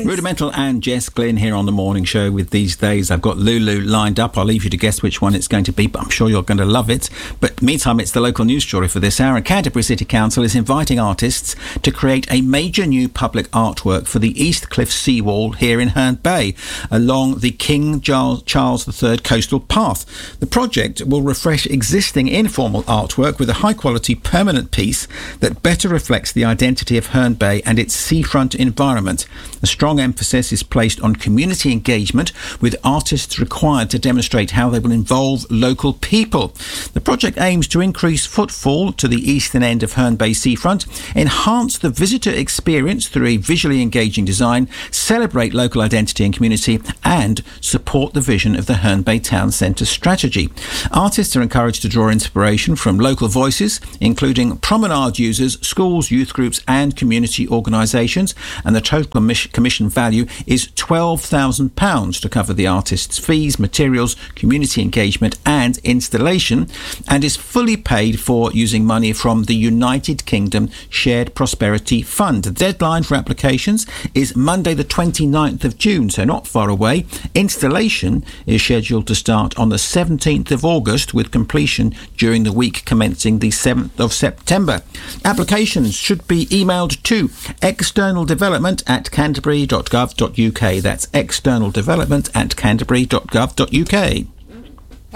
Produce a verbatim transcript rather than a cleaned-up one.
Liz. Rudimental and Jess Glynn here on the morning show with These Days. I've got Lulu lined up. I'll leave you to guess which one it's going to be, but I'm sure you're going to love it. But meantime, it's the local news story for this hour. And Canterbury City Council is inviting artists to create a major new public artwork for the East Cliff seawall here in Herne Bay, along the King Charles the Third coastal path. The project will refresh existing informal artwork with a high-quality permanent piece that better reflects the identity of Herne Bay and its seafront environment. A strong emphasis is placed on community engagement, with artists required to demonstrate how they will involve local people. The project aims to increase footfall to the eastern end of Herne Bay seafront, enhance the visitor experience through a visually engaging design, celebrate local identity and community, and support the vision of the Herne Bay Town Centre strategy. Artists are encouraged to draw inspiration from local voices, including promenade users, schools, youth groups and community organisations, and the total commission value is twelve thousand pounds to cover the artist's fees, materials, community engagement and installation, and is fully paid for using money from the United Kingdom Shared Prosperity Fund. The deadline for applications is Monday the twenty-ninth of June, so not far away. Installation is scheduled to start on the seventeenth of August, with completion during the week commencing the seventh of September. Applications should be emailed to external development at canterbury dot gov dot uk. That's external development at canterbury dot gov dot uk.